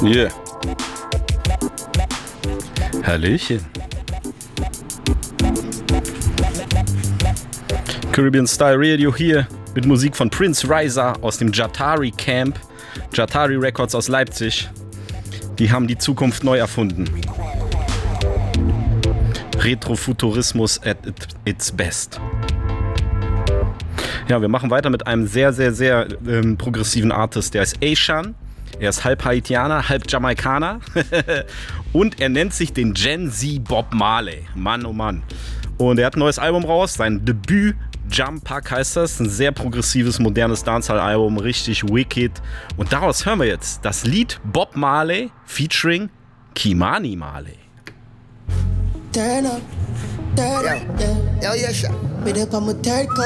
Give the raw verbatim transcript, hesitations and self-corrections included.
Yeah. Hallöchen. Caribbean Style Radio hier mit Musik von Prince Reiser aus dem Jatari Camp. Jatari Records aus Leipzig. Die haben die Zukunft neu erfunden. Retrofuturismus at its best. Ja, wir machen weiter mit einem sehr, sehr, sehr ähm, progressiven Artist. Der ist Ashan. Er ist halb Haitianer, halb Jamaikaner. Und er nennt sich den Gen Z Bob Marley. Mann, oh Mann. Und er hat ein neues Album raus. Sein Debüt, Jump Pack heißt das. Ein sehr progressives, modernes Dancehall-Album. Richtig wicked. Und daraus hören wir jetzt das Lied Bob Marley featuring Kimani Marley. Turn up, turn up, yeah. Yo, yes, sir. With up on my third